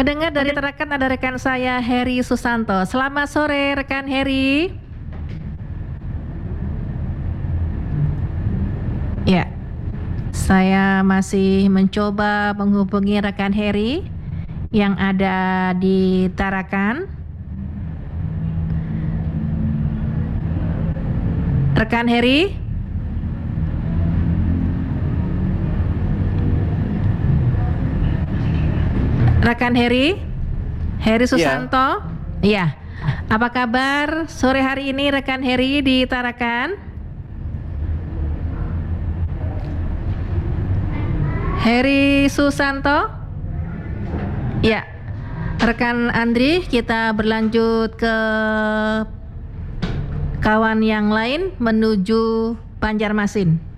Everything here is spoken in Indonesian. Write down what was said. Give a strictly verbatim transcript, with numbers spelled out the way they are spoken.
Pendengar dari Tarakan ada rekan saya Heri Susanto. Selamat sore rekan Heri. Ya, saya masih mencoba menghubungi rekan Heri yang ada di Tarakan. Rekan Heri? Rekan Heri? Heri Susanto? Iya. Apa kabar sore hari ini rekan Heri di Tarakan? Heri Susanto? Ya. Rekan Andri, kita berlanjut ke kawan yang lain menuju Banjarmasin.